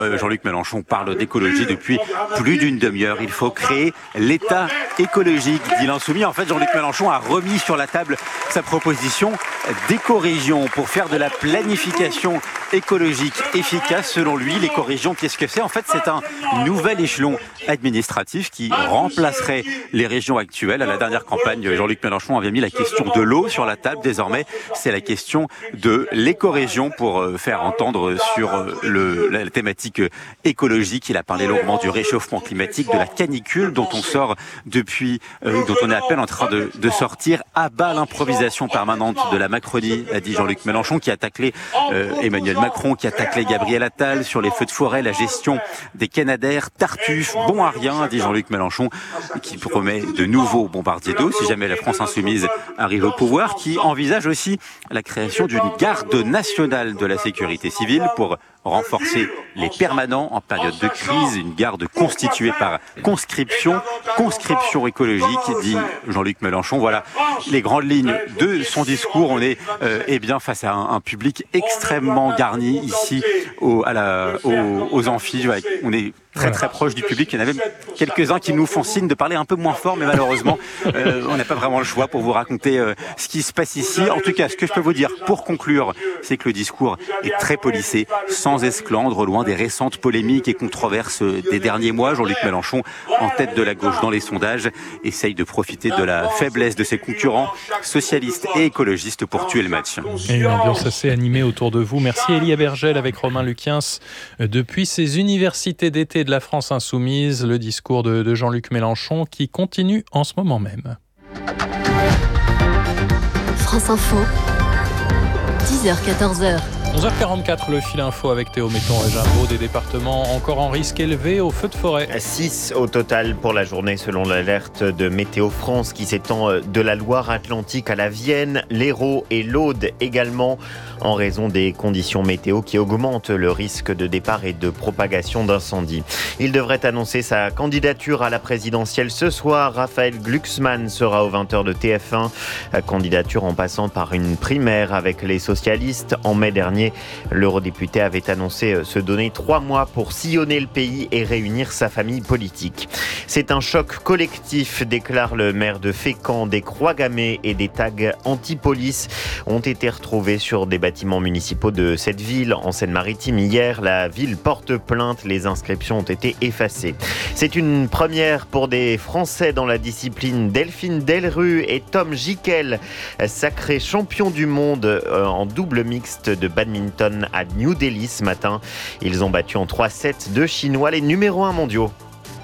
Jean-Luc Mélenchon parle d'écologie depuis plus d'une demi-heure. Il faut créer l'État écologique, dit l'Insoumis. En fait, Jean-Luc Mélenchon a remis sur la table sa proposition d'écorégion pour faire de la planification écologique efficace. Selon lui, l'écorégion, qu'est-ce que c'est ? En fait, c'est un nouvel échelon administratif qui remplacerait les régions actuelles. À la dernière campagne, Jean-Luc Mélenchon avait mis la question de l'eau sur la table. Désormais, c'est la question de l'écorégion pour faire entendre sur la thématique écologique. Il a parlé longuement du réchauffement climatique, de la canicule dont on sort depuis, dont on est à peine en train de sortir. À bas l'improvisation permanente de la Macronie, a dit Jean-Luc Mélenchon, qui a taclé Emmanuel Macron, qui a taclé Gabriel Attal sur les feux de forêt, la gestion des Canadair, Tartuffe, bon à rien, a dit Jean-Luc Mélenchon, qui promet de nouveaux bombardiers d'eau si jamais la France insoumise arrive au pouvoir, qui envisage aussi la création d'une garde nationale de la sécurité civile pour renforcer les permanents en période de crise, une garde constituée par conscription écologique, dit Jean-Luc Mélenchon. Voilà les grandes lignes de son discours. On est face à un public extrêmement garni ici aux amphis. On est très proche du public. Il y en a même quelques-uns qui nous font signe de parler un peu moins fort, mais malheureusement, on n'a pas vraiment le choix pour vous raconter ce qui se passe ici. En tout cas, ce que je peux vous dire pour conclure, c'est que le discours est très policé, sans esclandre, loin des récentes polémiques et controverses des derniers mois. Jean-Luc Mélenchon, en tête de la gauche dans les sondages, essaye de profiter de la faiblesse de ses concurrents socialistes et écologistes pour tuer le match. Et une ambiance assez animée autour de vous. Merci Élie Abergel avec Romain Luquiens. Depuis ces universités d'été de la France insoumise, le discours de Jean-Luc Mélenchon qui continue en ce moment même. France Info, 10h-14h. 11h44, le fil info avec Théo Metton et Jimbo. Des départements encore en risque élevé au feu de forêt. 6 au total pour la journée selon l'alerte de Météo France qui s'étend de la Loire-Atlantique à la Vienne, l'Hérault et l'Aude également en raison des conditions météo qui augmentent le risque de départ et de propagation d'incendies. Il devrait annoncer sa candidature à la présidentielle ce soir. Raphaël Glucksmann sera aux 20h de TF1. Candidature en passant par une primaire avec les socialistes. En mai dernier, l'eurodéputé avait annoncé se donner 3 mois pour sillonner le pays et réunir sa famille politique. C'est un choc collectif, déclare le maire de Fécamp. Des croix gammées et des tags anti-police ont été retrouvés sur des bâtiments municipaux de cette ville en Seine-Maritime. Hier, la ville porte plainte. Les inscriptions ont été effacées. C'est une première pour des Français dans la discipline. Delphine Delrue et Tom Jikel, sacrés champions du monde en double mixte de badminton à New Delhi ce matin. Ils ont battu en 3-7 de Chinois, les numéros 1 mondiaux.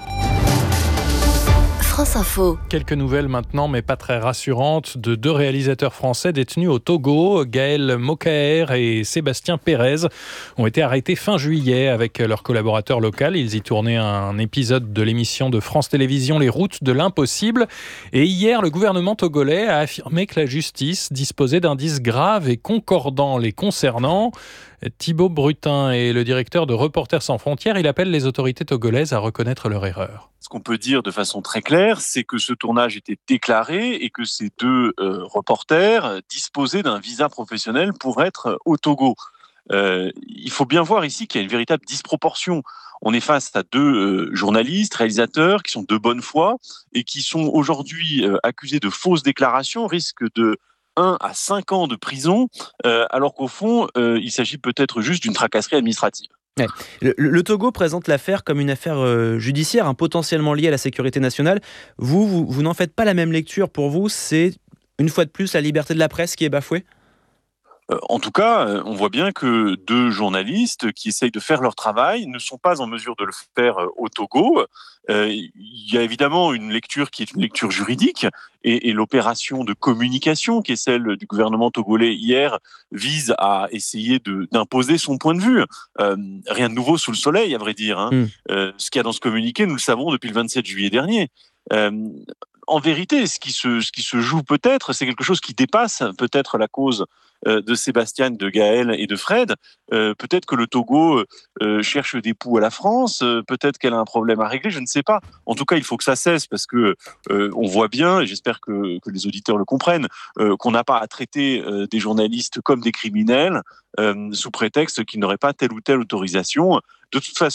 France Info. Quelques nouvelles maintenant, mais pas très rassurantes, de 2 réalisateurs français détenus au Togo. Gaël Mokaer et Sébastien Pérez ont été arrêtés fin juillet avec leur collaborateur local. Ils y tournaient un épisode de l'émission de France Télévisions, Les Routes de l'Impossible. Et hier, le gouvernement togolais a affirmé que la justice disposait d'indices graves et concordants les concernant. Thibaut Brutin est le directeur de Reporters sans frontières. Il appelle les autorités togolaises à reconnaître leur erreur. Ce qu'on peut dire de façon très claire, c'est que ce tournage était déclaré et que ces 2 reporters disposaient d'un visa professionnel pour être au Togo. Il faut bien voir ici qu'il y a une véritable disproportion. On est face à 2 journalistes, réalisateurs qui sont de bonne foi et qui sont aujourd'hui accusés de fausses déclarations, risquent de 1 à 5 ans de prison, alors qu'au fond, il s'agit peut-être juste d'une tracasserie administrative. Ouais. Le Togo présente l'affaire comme une affaire judiciaire, potentiellement liée à la sécurité nationale. Vous n'en faites pas la même lecture. Pour vous, c'est une fois de plus la liberté de la presse qui est bafouée ? En tout cas, on voit bien que 2 journalistes qui essayent de faire leur travail ne sont pas en mesure de le faire au Togo. Il y a évidemment une lecture qui est une lecture juridique et l'opération de communication qui est celle du gouvernement togolais hier vise à essayer d'imposer son point de vue. Rien de nouveau sous le soleil, à vrai dire. Ce qu'il y a dans ce communiqué, nous le savons depuis le 27 juillet dernier. En vérité, ce qui se joue peut-être, c'est quelque chose qui dépasse peut-être la cause de Sébastien, de Gaël et de Fred. Peut-être que le Togo cherche des poux à la France, peut-être qu'elle a un problème à régler, je ne sais pas. En tout cas, il faut que ça cesse parce que on voit bien, et j'espère que les auditeurs le comprennent, qu'on n'a pas à traiter des journalistes comme des criminels sous prétexte qu'ils n'auraient pas telle ou telle autorisation. De toute façon,